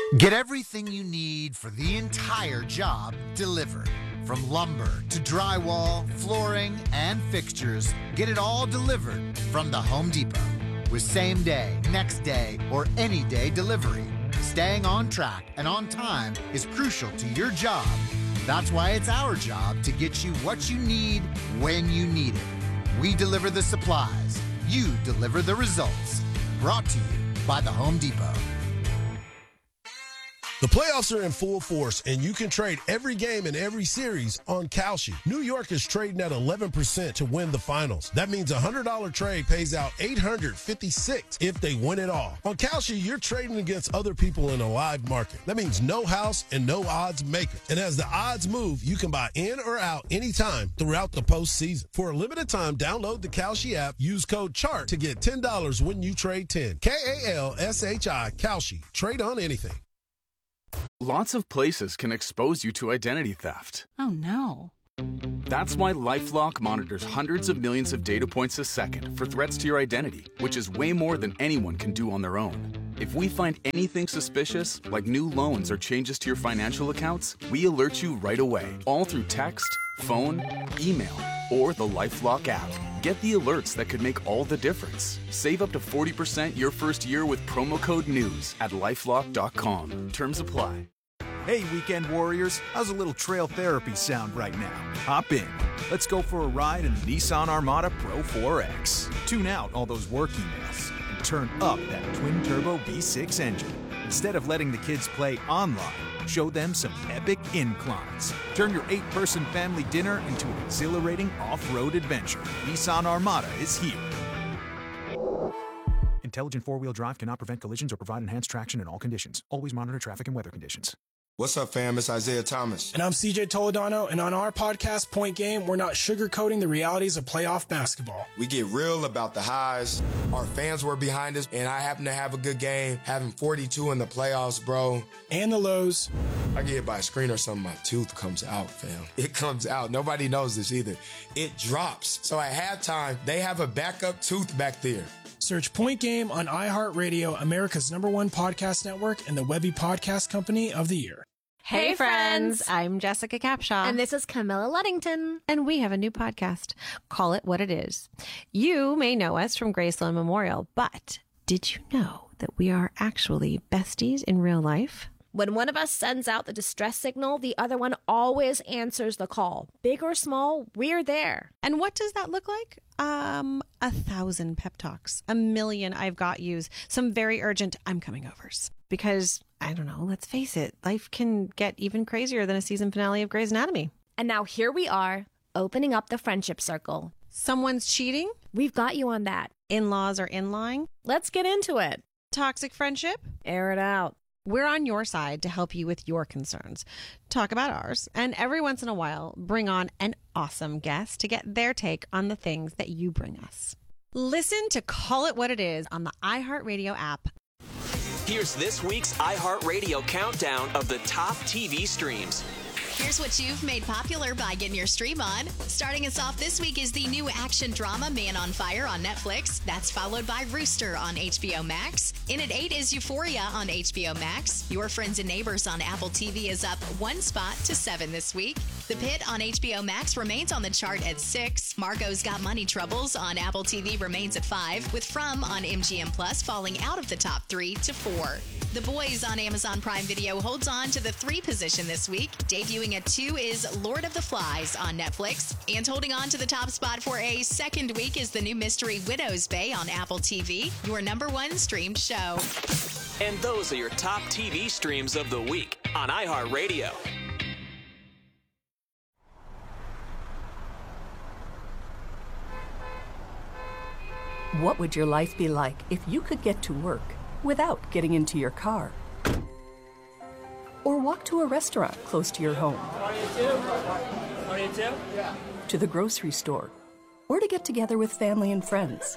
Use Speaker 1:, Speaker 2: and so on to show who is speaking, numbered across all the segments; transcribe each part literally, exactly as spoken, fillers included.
Speaker 1: Get everything you need for the entire job delivered. From lumber to drywall, flooring, and fixtures, get it all delivered from the Home Depot. With same day, next day, or any day delivery, staying on track and on time is crucial to your job. That's why it's our job to get you what you need when you need it. We deliver the supplies. You deliver the results. Brought to you by the Home Depot.
Speaker 2: The playoffs are in full force, and you can trade every game in every series on Kalshi. New York is trading at eleven percent to win the finals. That means a one hundred dollars trade pays out eight hundred fifty-six dollars if they win it all. On Kalshi, you're trading against other people in a live market. That means no house and no odds maker. And as the odds move, you can buy in or out anytime throughout the postseason. For a limited time, download the Kalshi app, use code CHART to get ten dollars when you trade ten. K A L S H I, Kalshi. Trade on anything.
Speaker 3: Lots of places can expose you to identity theft.
Speaker 4: Oh, no.
Speaker 3: That's why LifeLock monitors hundreds of millions of data points a second for threats to your identity, which is way more than anyone can do on their own. If we find anything suspicious, like new loans or changes to your financial accounts, we alert you right away, all through text, phone, email, or the LifeLock app. Get the alerts that could make all the difference. Save up to forty percent your first year with promo code NEWS at lifelock dot com. Terms apply.
Speaker 5: Hey, weekend warriors, how's a little trail therapy sound right now? Hop in. Let's go for a ride in the Nissan Armada Pro four X. Tune out all those work emails and turn up that twin-turbo V six engine. Instead of letting the kids play online, show them some epic inclines. Turn your eight-person family dinner into an exhilarating off-road adventure. Nissan Armada is here. Intelligent four-wheel drive cannot prevent collisions or provide enhanced traction in all conditions. Always monitor traffic and weather conditions.
Speaker 6: What's up, fam? It's Isaiah Thomas.
Speaker 7: And I'm C J Toledano, and on our podcast, Point Game, we're not sugarcoating the realities of playoff basketball.
Speaker 6: We get real about the highs. Our fans were behind us, and I happen to have a good game, having forty-two in the playoffs, bro.
Speaker 7: And the lows.
Speaker 6: I get hit by a screen or something, my tooth comes out, fam. It comes out. Nobody knows this either. It drops. So at halftime, they have a backup tooth back there.
Speaker 7: Search Point Game on iHeartRadio, America's number one podcast network, and the Webby Podcast Company of the Year.
Speaker 8: Hey, friends. I'm Jessica Capshaw.
Speaker 9: And this is Camilla Luddington.
Speaker 8: And we have a new podcast. Call It What It Is. You may know us from Graceland Memorial, but did you know that we are actually besties in real life?
Speaker 9: When one of us sends out the distress signal, the other one always answers the call. Big or small, we're there.
Speaker 8: And what does that look like? Um, a thousand pep talks, a million I've got yous, some very urgent I'm coming overs. Because, I don't know, let's face it, life can get even crazier than a season finale of Grey's Anatomy.
Speaker 9: And now here we are, opening up the friendship circle.
Speaker 8: Someone's cheating?
Speaker 9: We've got you on that.
Speaker 8: In-laws are in-lying?
Speaker 9: Let's get into it.
Speaker 8: Toxic friendship?
Speaker 9: Air it out.
Speaker 8: We're on your side to help you with your concerns. Talk about ours. And every once in a while, bring on an awesome guest to get their take on the things that you bring us. Listen to Call It What It Is on the iHeartRadio app.
Speaker 10: Here's this week's iHeartRadio countdown of the top T V streams.
Speaker 11: Here's what you've made popular by getting your stream on. Starting us off this week is the new action drama Man on Fire on Netflix. That's followed by Rooster on H B O Max. In at eight is Euphoria on H B O Max. Your Friends and Neighbors on Apple T V is up one spot to seven this week. The Pit on H B O Max remains on the chart at six. Margot's Got Money Troubles on Apple T V remains at five, with From on M G M Plus falling out of the top three to four. The Boys on Amazon Prime Video holds on to the three position this week. Debuting at two is Lord of the Flies on Netflix. And holding on to the top spot for a second week is the new mystery Widow's Bay on Apple T V, your number one streamed show.
Speaker 10: And those are your top T V streams of the week on iHeartRadio.
Speaker 12: What would your life be like if you could get to work without getting into your car? Or walk to a restaurant close to your home? To the grocery store? Or to get together with family and friends?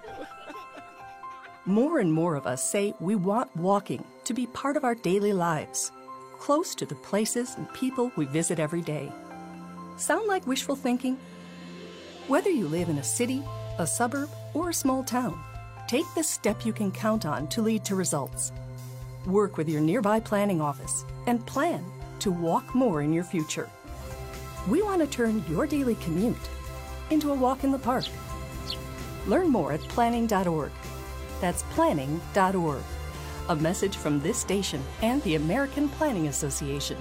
Speaker 12: More and more of us say we want walking to be part of our daily lives, close to the places and people we visit every day. Sound like wishful thinking? Whether you live in a city, a suburb, or a small town, take the step you can count on to lead to results. Work with your nearby planning office and plan to walk more in your future. We want to turn your daily commute into a walk in the park. Learn more at planning dot org. That's planning dot org. A message from this station and the American Planning Association.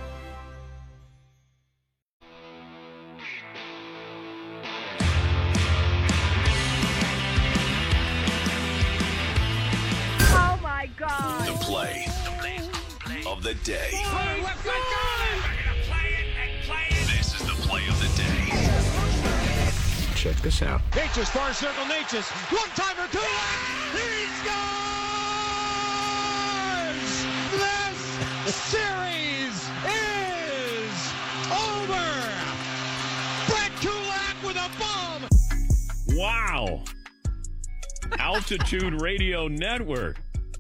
Speaker 9: Oh my God.
Speaker 4: The play of the day. This is the play of the day.
Speaker 13: Check this out.
Speaker 14: Natchez, far circle, Natchez. One timer, two He scores! This series is over! Brett Kulak with a bomb!
Speaker 15: Wow. Altitude Radio Network.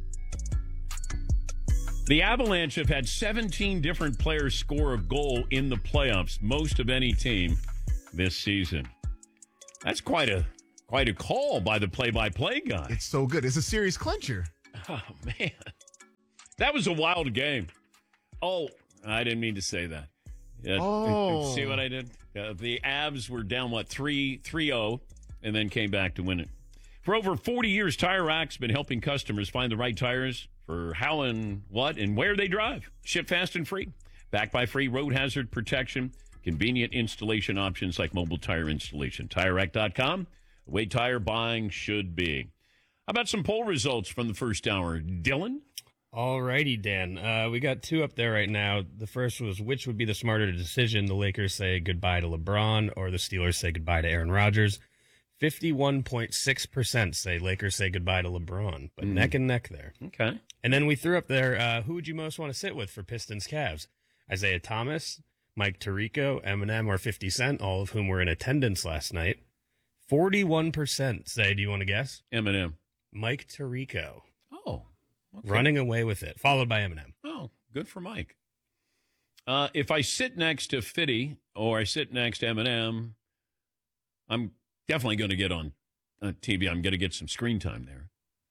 Speaker 15: The Avalanche have had seventeen different players score a goal in the playoffs, most of any team this season. That's quite a quite a call by the play-by-play guy.
Speaker 16: It's so good. It's a series clincher.
Speaker 15: Oh, man. That was a wild game. Oh, I didn't mean to say that. Yeah,
Speaker 16: oh.
Speaker 15: See what I did? Uh, the Avs were down, what, three oh, and then came back to win it. For over forty years, Tire Rack's been helping customers find the right tires for how and what and where they drive. Ship fast and free. Backed by free road hazard protection. Convenient installation options like mobile tire installation. Tire Rack dot com, the way tire buying should be. How about some poll results from the first hour? Dylan?
Speaker 17: All righty, Dan. Uh, we got two up there right now. The first was, which would be the smarter decision? The Lakers say goodbye to LeBron or the Steelers say goodbye to Aaron Rodgers. fifty-one point six percent say Lakers say goodbye to LeBron, but mm. neck and neck there.
Speaker 15: Okay.
Speaker 17: And then we threw up there, uh, who would you most want to sit with for Pistons Cavs? Isaiah Thomas, Mike Tirico, Eminem, or fifty Cent, all of whom were in attendance last night. forty-one percent say, do you want to guess?
Speaker 15: Eminem.
Speaker 17: Mike Tirico.
Speaker 15: Oh. Okay.
Speaker 17: Running away with it, followed by Eminem.
Speaker 15: Oh, good for Mike. Uh, if I sit next to Fitty or I sit next to Eminem, I'm definitely going to get on uh, T V. I'm going to get some screen time there.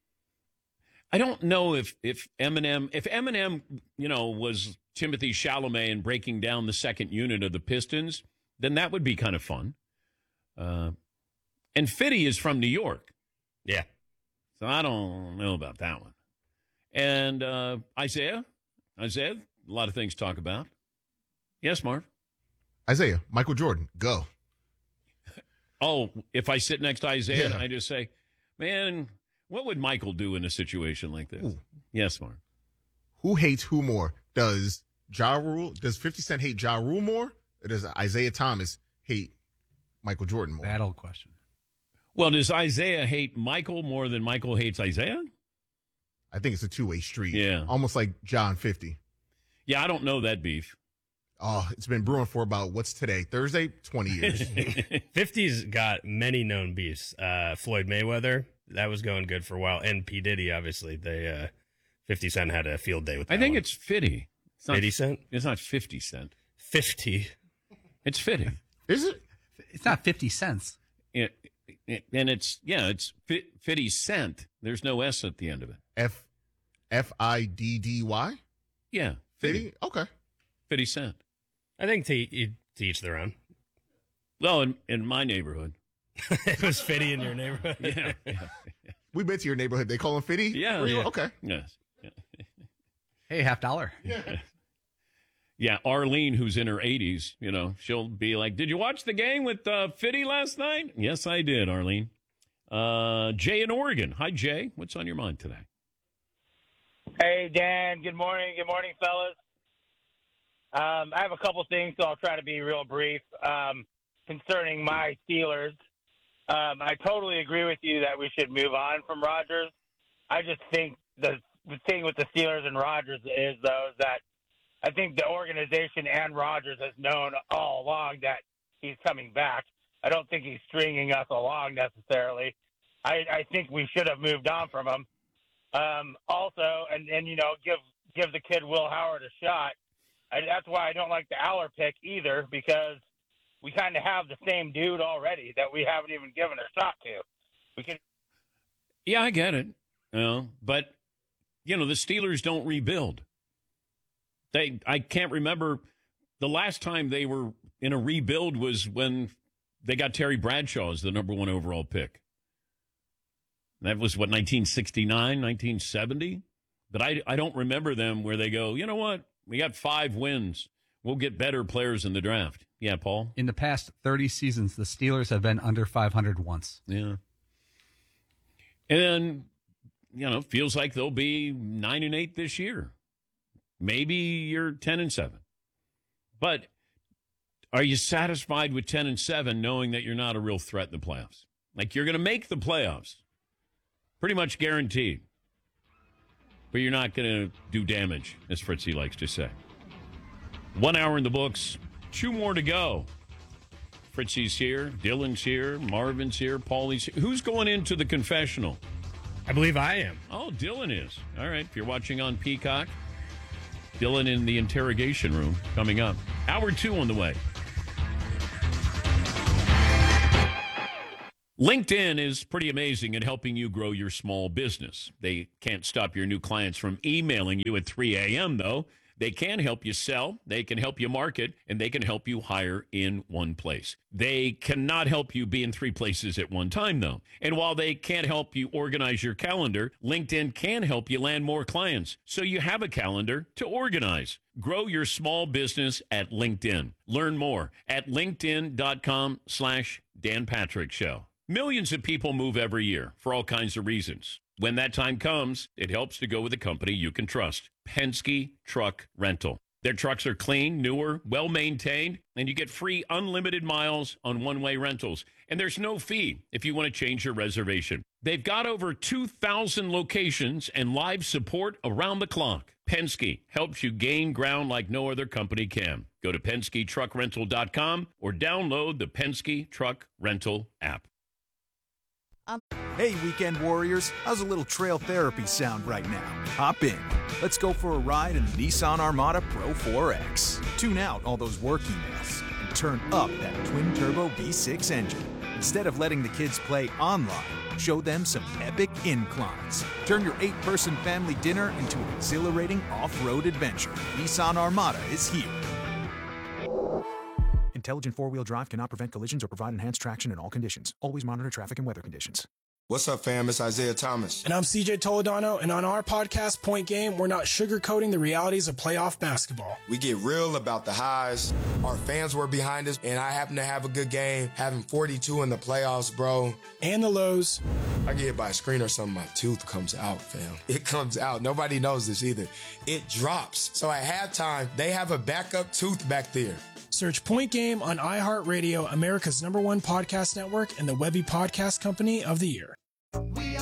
Speaker 15: I don't know if, if Eminem, if Eminem, you know, was Timothy Chalamet and breaking down the second unit of the Pistons, then that would be kind of fun. Uh, and Fitty is from New York.
Speaker 17: Yeah.
Speaker 15: So I don't know about that one. And uh, Isaiah, Isaiah, a lot of things to talk about. Yes, Marv?
Speaker 16: Isaiah, Michael Jordan, go.
Speaker 15: Oh, if I sit next to Isaiah,
Speaker 16: Yeah.
Speaker 15: I just say, man, what would Michael do in a situation like this?
Speaker 16: Ooh.
Speaker 15: Yes, Marv.
Speaker 16: Who hates who more? Does Ja Rule, does fifty Cent hate Ja Rule more? Or does Isaiah Thomas hate Michael Jordan more?
Speaker 18: Battle question.
Speaker 15: Well, does Isaiah hate Michael more than Michael hates Isaiah?
Speaker 16: I think it's a two-way street.
Speaker 15: Yeah.
Speaker 16: Almost like John fifty.
Speaker 15: Yeah, I don't know that beef.
Speaker 16: Oh, it's been brewing for about, what's today? Thursday? twenty years.
Speaker 17: fifty's got many known beefs. Uh, Floyd Mayweather, that was going good for a while. And P. Diddy, obviously. They, uh, fifty Cent had a field day with that
Speaker 15: I think
Speaker 17: one.
Speaker 15: it's Fitty. It's not,
Speaker 17: fifty Cent?
Speaker 15: It's not fifty Cent.
Speaker 17: fifty.
Speaker 15: It's Fitty.
Speaker 16: Is it?
Speaker 18: It's not fifty cents.
Speaker 15: It, it, and it's, yeah, it's fit, fifty Cent. There's no S at the end of it.
Speaker 16: F F I D D Y?
Speaker 15: Yeah.
Speaker 16: fifty? Okay.
Speaker 15: fifty Cent.
Speaker 17: I think to, to each their own.
Speaker 15: Well, in, in my neighborhood.
Speaker 17: It was fifty in your neighborhood.
Speaker 15: Yeah. yeah.
Speaker 16: We've been to your neighborhood. They call him fifty?
Speaker 15: Yeah.
Speaker 16: Where you-
Speaker 15: yeah.
Speaker 16: Okay.
Speaker 15: Yes. Yeah.
Speaker 18: Hey, half dollar.
Speaker 16: Yeah.
Speaker 15: Yeah, Arlene, who's in her eighties, you know, she'll be like, did you watch the game with uh, Fitty last night? Yes, I did, Arlene. Uh, Jay in Oregon. Hi, Jay. What's on your mind today?
Speaker 19: Hey, Dan. Good morning. Good morning, fellas. Um, I have a couple things, so I'll try to be real brief. Um, concerning my Steelers, um, I totally agree with you that we should move on from Rodgers. I just think the, the thing with the Steelers and Rodgers is, though, is that I think the organization and Rodgers has known all along that he's coming back. I don't think he's stringing us along necessarily. I, I think we should have moved on from him. Um, also, and, and, you know, give give the kid Will Howard a shot. I, that's why I don't like the Aller pick either, because we kind of have the same dude already that we haven't even given a shot to. We can.
Speaker 15: Yeah, I get it. You know, but you know, the Steelers don't rebuild. They, I can't remember the last time they were in a rebuild was when they got Terry Bradshaw as the number one overall pick. That was, what, nineteen sixty-nine, nineteen seventy? But I, I don't remember them where they go, you know what, we got five wins. We'll get better players in the draft. Yeah, Paul?
Speaker 18: In the past thirty seasons, the Steelers have been under five hundred once.
Speaker 15: Yeah. And then, you know, feels like they'll be nine and eight this year. Maybe you're ten and seven. But are you satisfied with ten and seven knowing that you're not a real threat in the playoffs? Like, you're going to make the playoffs. Pretty much guaranteed. But you're not going to do damage, as Fritzy likes to say. One hour in the books. Two more to go. Fritzy's here. Dylan's here. Marvin's here. Paulie's here. Who's going into the confessional?
Speaker 17: I believe I am.
Speaker 15: Oh, Dylan is. All right. If you're watching on Peacock, Dylan in the interrogation room coming up. Hour two on the way. LinkedIn is pretty amazing at helping you grow your small business. They can't stop your new clients from emailing you at three a.m., though. They can help you sell, they can help you market, and they can help you hire in one place. They cannot help you be in three places at one time, though. And while they can't help you organize your calendar, LinkedIn can help you land more clients, so you have a calendar to organize. Grow your small business at LinkedIn. Learn more at linkedin.com slash Dan Patrick Show. Millions of people move every year for all kinds of reasons. When that time comes, it helps to go with a company you can trust. Penske Truck Rental. Their trucks are clean, newer, well-maintained, and you get free unlimited miles on one-way rentals. And there's no fee if you want to change your reservation. They've got over two thousand locations and live support around the clock. Penske helps you gain ground like no other company can. Go to Penske Truck Rental dot com or download the Penske Truck Rental app.
Speaker 5: Hey, weekend warriors, how's a little trail therapy sound right now? Hop in. Let's go for a ride in the Nissan Armada Pro four X. Tune out all those work emails and turn up that twin-turbo V six engine. Instead of letting the kids play online, show them some epic inclines. Turn your eight-person family dinner into an exhilarating off-road adventure. Nissan Armada is here. Intelligent four-wheel drive cannot prevent collisions or provide enhanced traction in all conditions. Always monitor traffic and weather conditions.
Speaker 6: What's up, fam? It's Isaiah Thomas.
Speaker 7: And I'm C J Toledano, and on our podcast, Point Game, we're not sugarcoating the realities of playoff basketball.
Speaker 6: We get real about the highs. Our fans were behind us, and I happen to have a good game, having forty-two in the playoffs, bro.
Speaker 7: And the lows.
Speaker 6: I get hit by a screen or something, my tooth comes out, fam. It comes out. Nobody knows this either. It drops. So at halftime, they have a backup tooth back there.
Speaker 7: Search Point Game on iHeartRadio, America's number one podcast network, and the Webby Podcast Company of the Year.